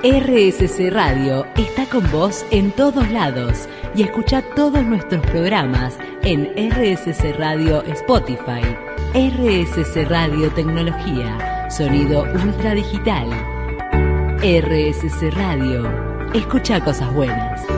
RSC Radio está con vos en todos lados y escucha todos nuestros programas en RSC Radio Spotify. RSC Radio Tecnología, sonido ultra digital. RSC Radio, escucha cosas buenas.